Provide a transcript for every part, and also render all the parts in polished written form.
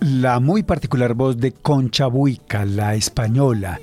la muy particular voz de Concha Buica, la española.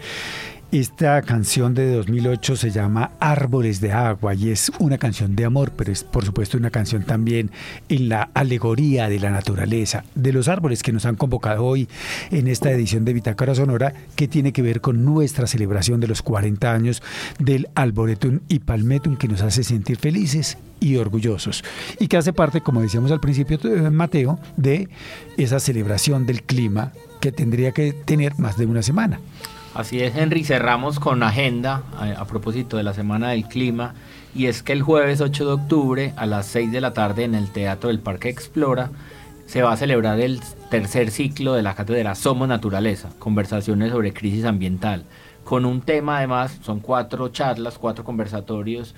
Esta canción de 2008 se llama Árboles de Agua y es una canción de amor, pero es por supuesto una canción también en la alegoría de la naturaleza, de los árboles que nos han convocado hoy en esta edición de Bitácora Sonora, que tiene que ver con nuestra celebración de los 40 años del Arboretum y Palmetum, que nos hace sentir felices y orgullosos, y que hace parte, como decíamos al principio, Mateo, de esa celebración del clima que tendría que tener más de una semana. Así es, Henry, cerramos con agenda a propósito de la Semana del Clima, y es que el jueves 8 de octubre a las 6 de la tarde en el Teatro del Parque Explora se va a celebrar el tercer ciclo de la cátedra Somos Naturaleza, conversaciones sobre crisis ambiental, con un tema además, son 4 charlas, 4 conversatorios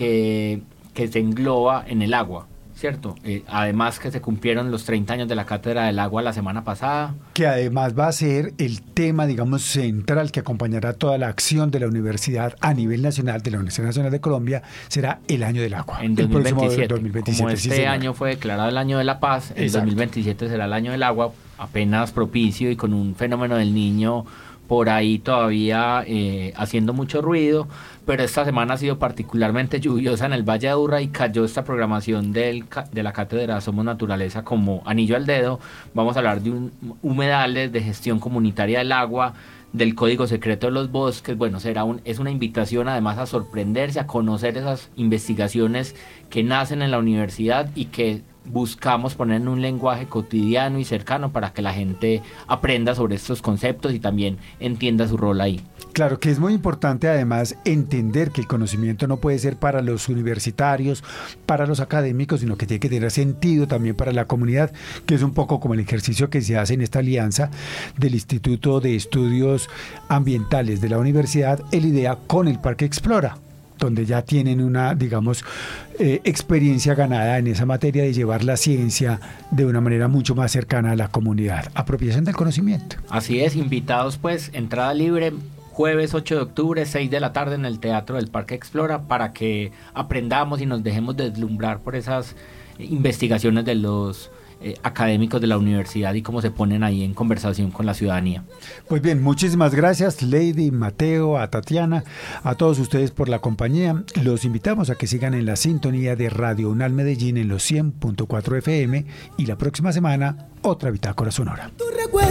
que se engloba en el agua. ¿Cierto? Además que se cumplieron los 30 años de la Cátedra del Agua la semana pasada. Que además va a ser el tema, digamos, central que acompañará toda la acción de la universidad a nivel nacional, de la Universidad Nacional de Colombia, será el Año del Agua. En 2027. Como este año fue declarado el Año de la Paz, el 2027 será el Año del Agua, apenas propicio y con un fenómeno del Niño por ahí todavía haciendo mucho ruido, pero esta semana ha sido particularmente lluviosa en el Valle de Aburrá y cayó esta programación de la Cátedra Somos Naturaleza como anillo al dedo. Vamos a hablar de humedales, de gestión comunitaria del agua, del Código Secreto de los Bosques. Bueno, es una invitación además a sorprenderse, a conocer esas investigaciones que nacen en la universidad y que buscamos poner en un lenguaje cotidiano y cercano para que la gente aprenda sobre estos conceptos y también entienda su rol ahí. Claro que es muy importante además entender que el conocimiento no puede ser para los universitarios, para los académicos, sino que tiene que tener sentido también para la comunidad, que es un poco como el ejercicio que se hace en esta alianza del Instituto de Estudios Ambientales de la Universidad, el IDEA, con el Parque Explora, donde ya tienen una, digamos, experiencia ganada en esa materia de llevar la ciencia de una manera mucho más cercana a la comunidad. Apropiación del conocimiento. Así es, invitados pues, entrada libre, jueves 8 de octubre, 6 de la tarde en el Teatro del Parque Explora, para que aprendamos y nos dejemos deslumbrar por esas investigaciones de los académicos de la universidad y cómo se ponen ahí en conversación con la ciudadanía. Pues bien, muchísimas gracias Lady, Mateo, a Tatiana, a todos ustedes por la compañía. Los invitamos a que sigan en la sintonía de Radio UNAL Medellín en los 100.4 FM y la próxima semana otra Bitácora Sonora.